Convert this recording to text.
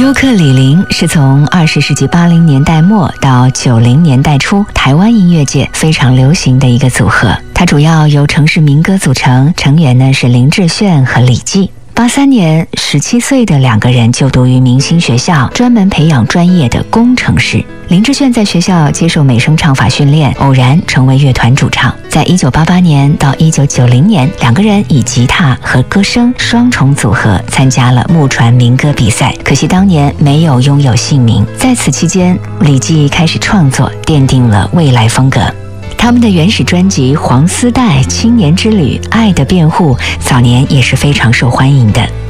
优客李林是从20世纪80年代末到90年代初台湾音乐界非常流行的一个组合，它主要由城市民歌组成，成员呢是林志炫和李骥。83年，17岁的两个人就读于明星学校，专门培养专业的工程师。林志炫在学校接受美声唱法训练，偶然成为乐团主唱。在1988年到1990年，两个人以吉他和歌声双重组合参加了木船民歌比赛，可惜当年没有拥有姓名。在此期间，李骥开始创作，奠定了未来风格。他们的原始专辑《黄丝带》《青年之旅》《爱的辩护》早年也是非常受欢迎的。